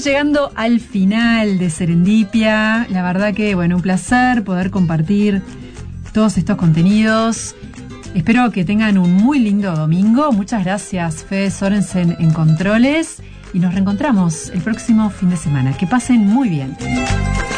llegando al final de Serendipia. La verdad que, bueno, un placer poder compartir todos estos contenidos. Espero que tengan un muy lindo domingo. Muchas gracias, Fede Sorensen en Controles. Y nos reencontramos el próximo fin de semana. Que pasen muy bien.